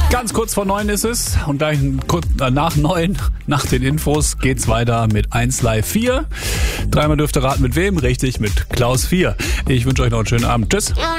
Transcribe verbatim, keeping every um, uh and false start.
Ganz kurz vor neun ist es und gleich kurz nach neun, nach den Infos, geht's weiter mit eins Live vier. Dreimal dürft ihr raten mit wem? Richtig, mit Klaus vier. Ich wünsche euch noch einen schönen Abend. Tschüss.